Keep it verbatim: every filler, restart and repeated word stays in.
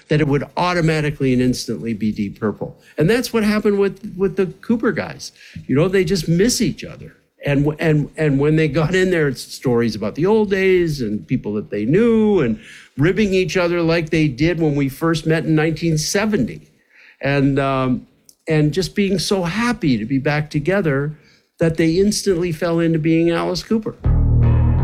that it would automatically and instantly be Deep Purple. And that's what happened with, with the Cooper guys. You know, they just miss each other. And, and, and when they got in there, it's stories about the old days and people that they knew and ribbing each other like they did when we first met in nineteen seventy. And, um, and just being so happy to be back together that they instantly fell into being Alice Cooper.